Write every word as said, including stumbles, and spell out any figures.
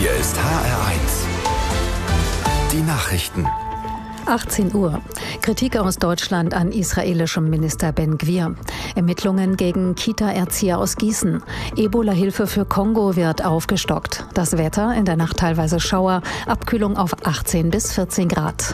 Hier ist H R eins. Die Nachrichten. achtzehn Uhr. Kritik aus Deutschland an israelischem Minister Ben Gvir. Ermittlungen gegen Kita-Erzieher aus Gießen. Ebola-Hilfe für Kongo wird aufgestockt. Das Wetter, in der Nacht teilweise Schauer, Abkühlung auf achtzehn bis vierzehn Grad.